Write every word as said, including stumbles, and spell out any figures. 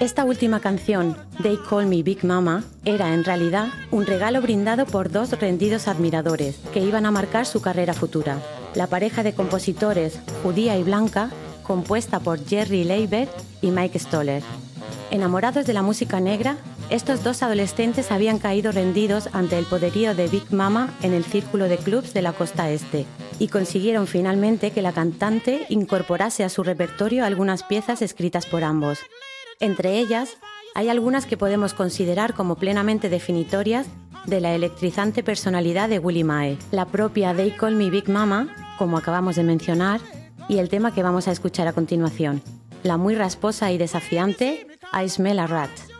Esta última canción, They Call Me Big Mama, era en realidad un regalo brindado por dos rendidos admiradores que iban a marcar su carrera futura. La pareja de compositores, judía y blanca, compuesta por Jerry Leiber y Mike Stoller. Enamorados de la música negra, estos dos adolescentes habían caído rendidos ante el poderío de Big Mama en el círculo de clubs de la costa este y consiguieron finalmente que la cantante incorporase a su repertorio algunas piezas escritas por ambos. Entre ellas, hay algunas que podemos considerar como plenamente definitorias de la electrizante personalidad de Willie Mae, la propia They Call Me Big Mama, como acabamos de mencionar, y el tema que vamos a escuchar a continuación, la muy rasposa y desafiante I Smell a Rat.